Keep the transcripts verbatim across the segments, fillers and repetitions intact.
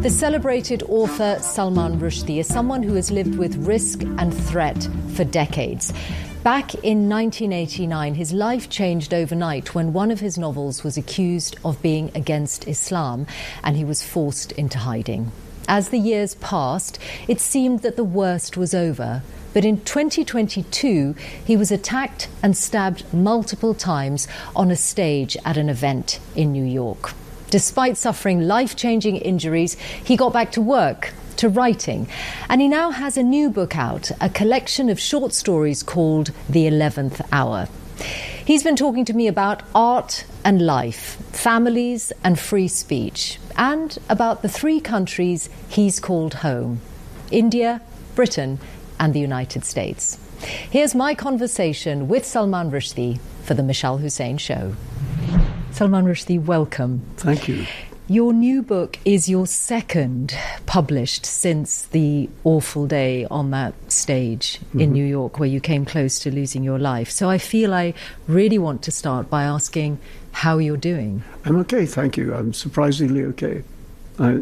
The celebrated author Salman Rushdie is someone who has lived with risk and threat for decades. Back in nineteen eighty-nine, his life changed overnight when one of his novels was accused of being against Islam, and he was forced into hiding. As the years passed, it seemed that the worst was over. But in twenty twenty-two, he was attacked and stabbed multiple times on a stage at an event in New York. Despite suffering life-changing injuries, he got back to work, to writing. And he now has a new book out, a collection of short stories called The Eleventh Hour. He's been talking to me about art and life, families and free speech, and about the three countries he's called home: India, Britain, and the United States. Here's my conversation with Salman Rushdie for the Mishal Hussain Show. Salman Rushdie, welcome. Thank you. Your new book is your second published since the awful day on that stage mm-hmm. in New York where you came close to losing your life. So I feel I really want to start by asking how you're doing. I'm okay, thank you. I'm surprisingly okay. I,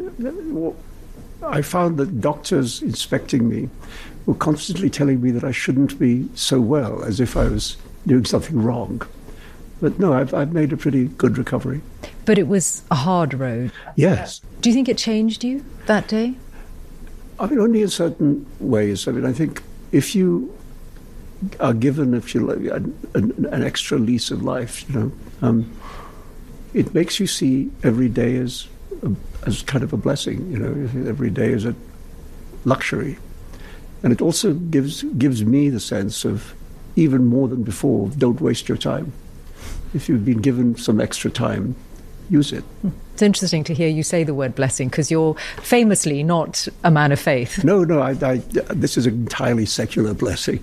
I found that doctors inspecting me were constantly telling me that I shouldn't be so well, as if I was doing something wrong. But no, I've, I've made a pretty good recovery. But it was a hard road. Yes. Do you think it changed you that day? I mean, only in certain ways. I mean, I think if you are given, if you like, an, an, an extra lease of life, you know, um, it makes you see every day as a, as kind of a blessing. You know, every day is a luxury, and it also gives gives me the sense of, even more than before, don't waste your time. If you've been given some extra time, use it. It's interesting to hear you say the word blessing, because you're famously not a man of faith. No, no, I, I, this is an entirely secular blessing.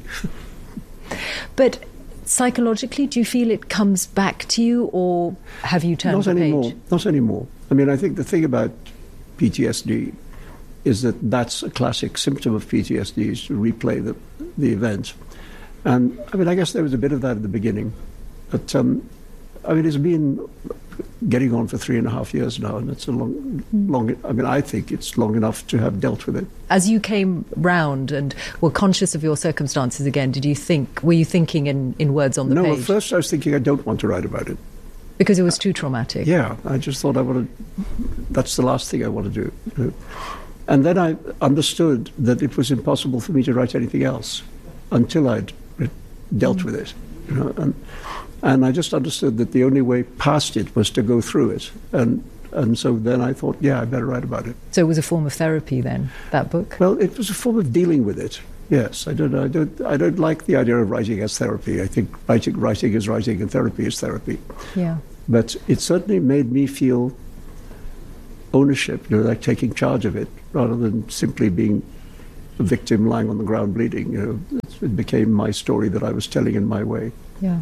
But psychologically, do you feel it comes back to you, or have you turned Not the anymore. page? Not anymore. I mean, I think the thing about P T S D is that that's a classic symptom of P T S D, is to replay the, the event. And, I mean, I guess there was a bit of that at the beginning. But, um, I mean, it's been getting on for three and a half years now, and it's a long, long, I mean, I think it's long enough to have dealt with it. As you came round and were conscious of your circumstances again, did you think, were you thinking in, in words on the no, page? No, at first I was thinking I don't want to write about it. Because it was too traumatic? Yeah, I just thought I want to, that's the last thing I want to do. You know? And then I understood that it was impossible for me to write anything else until I'd dealt mm. with it. You know, and and I just understood that the only way past it was to go through it, and and so then I thought, yeah, I better write about it. So it was a form of therapy then, that book? Well, it was a form of dealing with it. Yes, I don't, I don't, I don't like the idea of writing as therapy. I think writing, writing is writing, and therapy is therapy. Yeah. But it certainly made me feel ownership, you know, like taking charge of it, rather than simply being a victim lying on the ground bleeding. You know, it became my story that I was telling in my way. Yeah.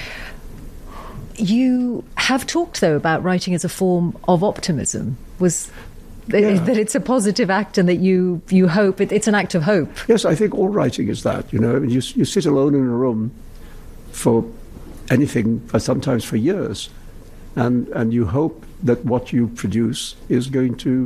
You have talked, though, about writing as a form of optimism. Was yeah. that it's a positive act, and that you you hope it, it's an act of hope? Yes, I think all writing is that. You know, you you sit alone in a room for anything, for sometimes for years, and and you hope that what you produce is going to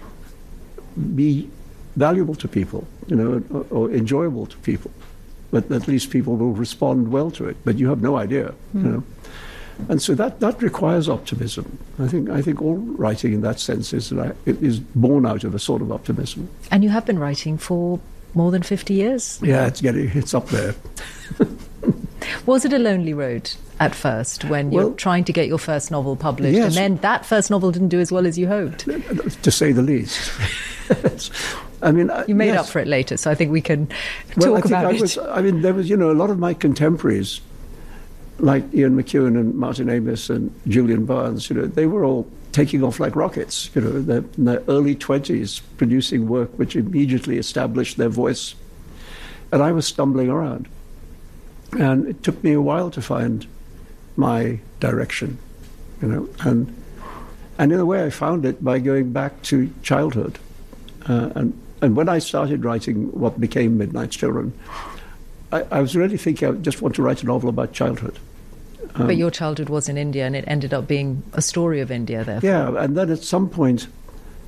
be valuable to people, you know, or, or enjoyable to people. But at least people will respond well to it. But you have no idea, mm. you know. And so that, that requires optimism. I think I think all writing in that sense is it is born out of a sort of optimism. And you have been writing for more than fifty years. Yeah, it's getting it's up there. Was it a lonely road at first when you're well, trying to get your first novel published, yes. and then that first novel didn't do as well as you hoped? To say the least. I mean, you made yes. up for it later, so I think we can well, talk I think about I it. Was, I mean, there was, you know, a lot of my contemporaries, like Ian McEwan and Martin Amis and Julian Barnes, you know, they were all taking off like rockets, you know, in their, in their early twenties, producing work which immediately established their voice. And I was stumbling around. And it took me a while to find my direction, you know, and and in a way I found it by going back to childhood. Uh, and, and when I started writing what became Midnight Children, I, I was really thinking I just want to write a novel about childhood. Um, but your childhood was in India, and it ended up being a story of India, therefore. Yeah, and then at some point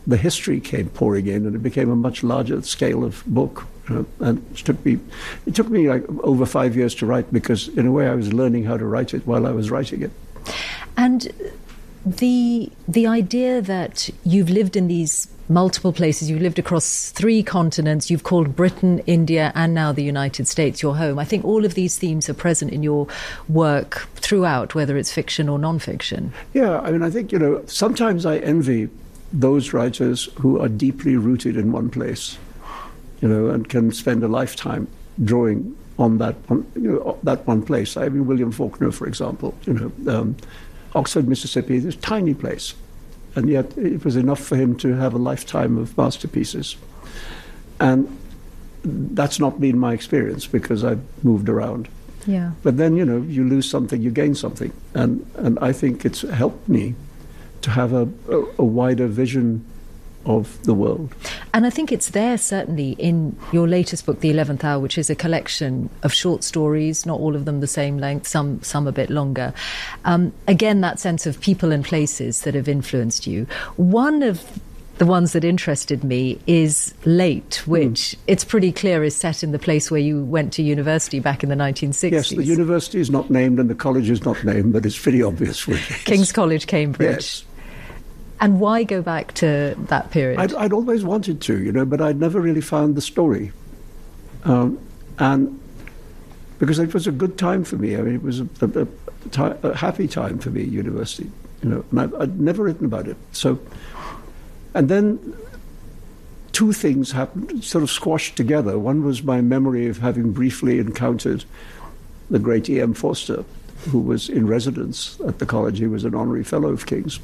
the history came pouring in, and it became a much larger scale of book. You know, and it took me, it took me like over five years to write, because in a way I was learning how to write it while I was writing it. And the the idea that you've lived in these multiple places, you've lived across three continents, you've called Britain, India, and now the United States your home. I think all of these themes are present in your work throughout, whether it's fiction or non-fiction. Yeah, I mean, I think, you know, sometimes I envy those writers who are deeply rooted in one place, you know, and can spend a lifetime drawing on that, on, you know, that one place. I mean, William Faulkner, for example, you know, um, Oxford, Mississippi, this tiny place. And yet it was enough for him to have a lifetime of masterpieces. And that's not been my experience, because I've moved around. Yeah. But then, you know, you lose something, you gain something. And, and I think it's helped me to have a, a, a wider vision of the world. And I think it's there, certainly, in your latest book, The Eleventh Hour, which is a collection of short stories, not all of them the same length, some some a bit longer. Um, again, that sense of people and places that have influenced you. One of the ones that interested me is Late, which mm. it's pretty clear is set in the place where you went to university back in the nineteen sixties. Yes, the university is not named and the college is not named, but it's pretty obvious. King's College, Cambridge. Yes. And why go back to that period? I'd, I'd always wanted to, you know, but I'd never really found the story. Um, and because it was a good time for me. I mean, it was a, a, a, time, a happy time for me, university, you know, and I've, I'd never written about it. So, and then two things happened, sort of squashed together. One was my memory of having briefly encountered the great E M Forster, who was in residence at the college. He was an honorary fellow of King's.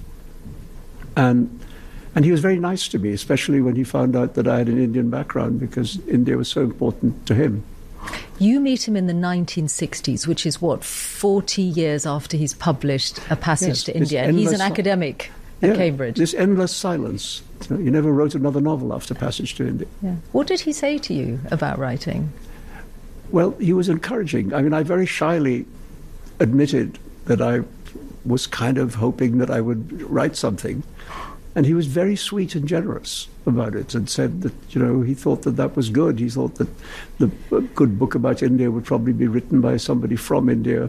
And and he was very nice to me, especially when he found out that I had an Indian background, because India was so important to him. You meet him in the nineteen sixties, which is, what, forty years after he's published A Passage yes, to India. And he's an academic at yeah, Cambridge. This endless silence. You know, he never wrote another novel after Passage to India. Yeah. What did he say to you about writing? Well, he was encouraging. I mean, I very shyly admitted that I was kind of hoping that I would write something. And he was very sweet and generous about it, and said that, you know, he thought that that was good. He thought that the a good book about India would probably be written by somebody from India,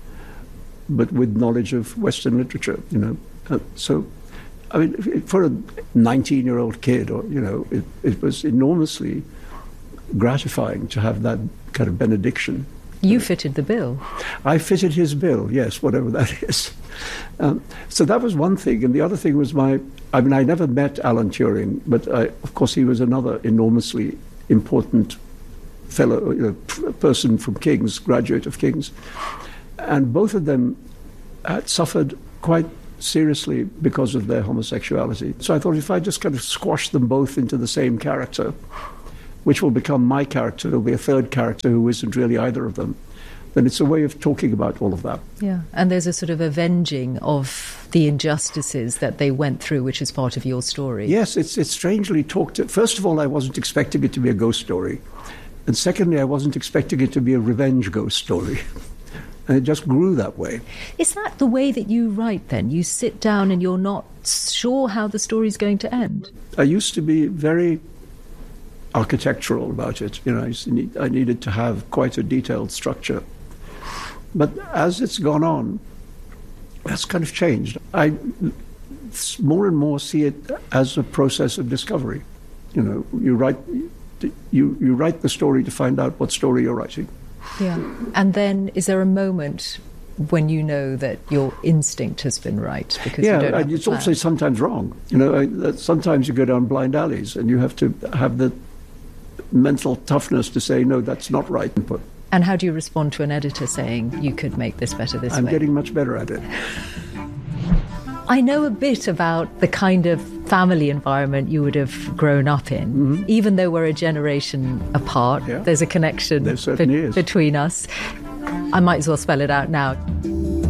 but with knowledge of Western literature, you know. Uh, so, I mean, for a nineteen-year-old kid, or, you know, it, it was enormously gratifying to have that kind of benediction. You fitted the bill. I fitted his bill, yes, whatever that is. Um, so that was one thing. And the other thing was my, I mean, I never met Alan Turing, but I, of course he was another enormously important fellow, you know, person from King's, graduate of King's. And both of them had suffered quite seriously because of their homosexuality. So I thought, if I just kind of squash them both into the same character, which will become my character, there'll be a third character who isn't really either of them, then it's a way of talking about all of that. Yeah, and there's a sort of avenging of the injustices that they went through, which is part of your story. Yes, it's it's strangely talked to. First of all, I wasn't expecting it to be a ghost story. And secondly, I wasn't expecting it to be a revenge ghost story. And it just grew that way. Is that the way that you write, then? You sit down and you're not sure how the story's going to end? I used to be very architectural about it. You know, I, used to need, I needed to have quite a detailed structure. But as it's gone on, that's kind of changed. I more and more see it as a process of discovery. You know, you write, you, you write the story to find out what story you're writing. Yeah. And then is there a moment when you know that your instinct has been right? Because yeah, you don't have it's the also sometimes wrong. You know, sometimes you go down blind alleys and you have to have the mental toughness to say, no, that's not right. And how do you respond to an editor saying, you could make this better this I'm way? I'm getting much better at it. I know a bit about the kind of family environment you would have grown up in. Mm-hmm. Even though we're a generation apart, yeah. There's a connection there certainly be- is. between us. I might as well spell it out now.